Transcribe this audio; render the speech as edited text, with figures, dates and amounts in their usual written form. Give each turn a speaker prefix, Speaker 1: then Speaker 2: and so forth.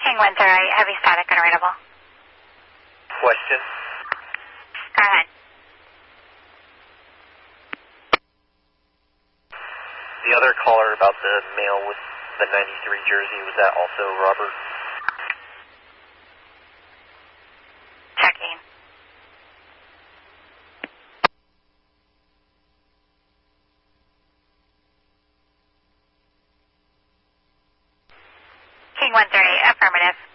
Speaker 1: King 138, heavy static, unreadable.
Speaker 2: Question.
Speaker 1: Go ahead.
Speaker 2: The other caller about the male with the 93 jersey, was that also Robert?
Speaker 1: Checking. King 138, affirmative.